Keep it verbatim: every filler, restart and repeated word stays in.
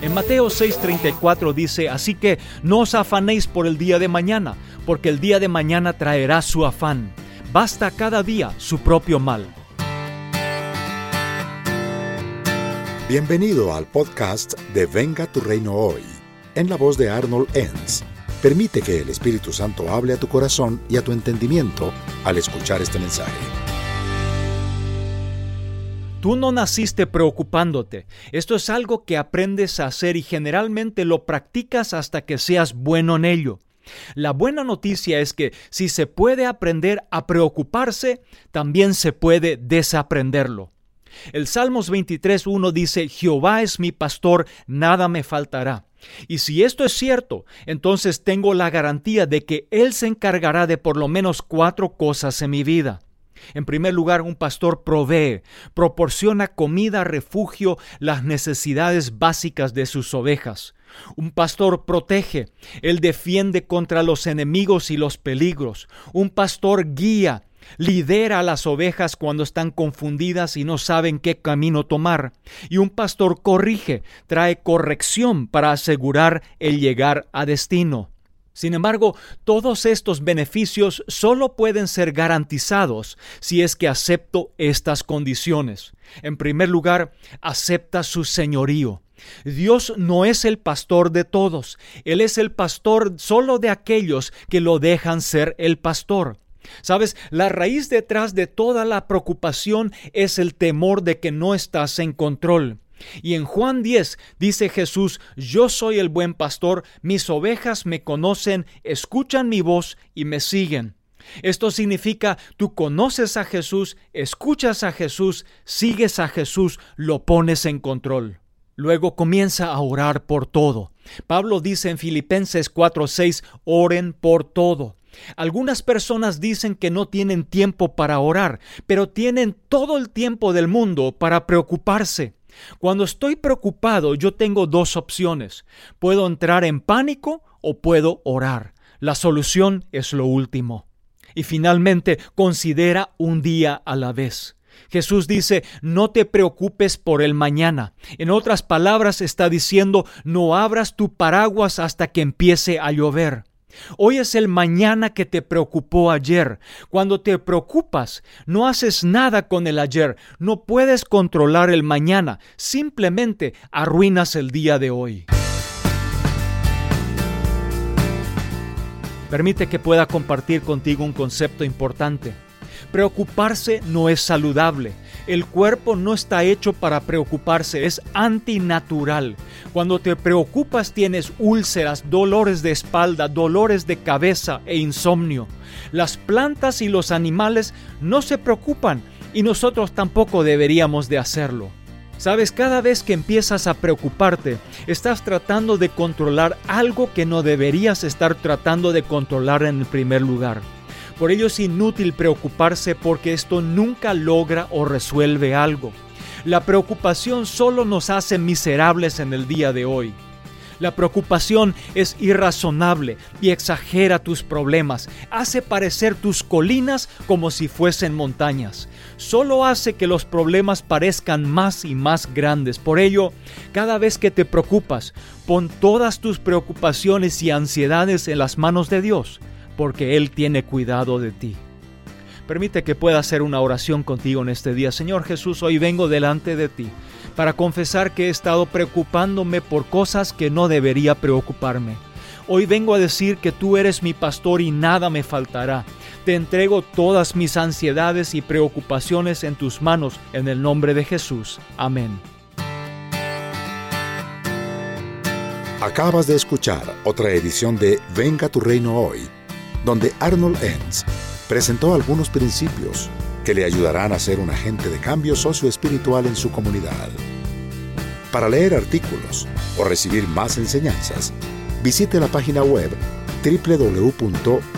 En Mateo seis treinta y cuatro dice, así que no os afanéis por el día de mañana, porque el día de mañana traerá su afán. Basta cada día su propio mal. Bienvenido al podcast de Venga tu Reino Hoy, en la voz de Arnold Enns. Permite que el Espíritu Santo hable a tu corazón y a tu entendimiento al escuchar este mensaje. Tú no naciste preocupándote. Esto es algo que aprendes a hacer y generalmente lo practicas hasta que seas bueno en ello. La buena noticia es que si se puede aprender a preocuparse, también se puede desaprenderlo. El Salmos veintitrés uno dice, Jehová es mi pastor, nada me faltará. Y si esto es cierto, entonces tengo la garantía de que Él se encargará de por lo menos cuatro cosas en mi vida. En primer lugar, un pastor provee, proporciona comida, refugio, las necesidades básicas de sus ovejas. Un pastor protege, él defiende contra los enemigos y los peligros. Un pastor guía, lidera a las ovejas cuando están confundidas y no saben qué camino tomar. Y un pastor corrige, trae corrección para asegurar el llegar a destino. Sin embargo, todos estos beneficios solo pueden ser garantizados si es que acepto estas condiciones. En primer lugar, acepta su señorío. Dios no es el pastor de todos. Él es el pastor solo de aquellos que lo dejan ser el pastor. ¿Sabes? La raíz detrás de toda la preocupación es el temor de que no estás en control. Y en Juan diez dice Jesús, yo soy el buen pastor, mis ovejas me conocen, escuchan mi voz y me siguen. Esto significa, tú conoces a Jesús, escuchas a Jesús, sigues a Jesús, lo pones en control. Luego comienza a orar por todo. Pablo dice en Filipenses cuatro seis, oren por todo. Algunas personas dicen que no tienen tiempo para orar, pero tienen todo el tiempo del mundo para preocuparse. Cuando estoy preocupado, yo tengo dos opciones. Puedo entrar en pánico o puedo orar. La solución es lo último. Y finalmente, considera un día a la vez. Jesús dice, no te preocupes por el mañana. En otras palabras, está diciendo, no abras tu paraguas hasta que empiece a llover. Hoy es el mañana que te preocupó ayer. Cuando te preocupas, no haces nada con el ayer. No puedes controlar el mañana. Simplemente arruinas el día de hoy. Permite que pueda compartir contigo un concepto importante. Preocuparse no es saludable. El cuerpo no está hecho para preocuparse, es antinatural. Cuando te preocupas tienes úlceras, dolores de espalda, dolores de cabeza e insomnio. Las plantas y los animales no se preocupan y nosotros tampoco deberíamos de hacerlo. Sabes, cada vez que empiezas a preocuparte, estás tratando de controlar algo que no deberías estar tratando de controlar en el primer lugar. Por ello es inútil preocuparse porque esto nunca logra o resuelve algo. La preocupación solo nos hace miserables en el día de hoy. La preocupación es irrazonable y exagera tus problemas. Hace parecer tus colinas como si fuesen montañas. Solo hace que los problemas parezcan más y más grandes. Por ello, cada vez que te preocupas, pon todas tus preocupaciones y ansiedades en las manos de Dios, porque Él tiene cuidado de ti. Permite que pueda hacer una oración contigo en este día. Señor Jesús, hoy vengo delante de ti para confesar que he estado preocupándome por cosas que no debería preocuparme. Hoy vengo a decir que tú eres mi pastor y nada me faltará. Te entrego todas mis ansiedades y preocupaciones en tus manos, en el nombre de Jesús. Amén. Acabas de escuchar otra edición de Venga tu Reino Hoy, donde Arnold Enns presentó algunos principios que le ayudarán a ser un agente de cambio socioespiritual en su comunidad. Para leer artículos o recibir más enseñanzas, visite la página web doble u doble u doble u punto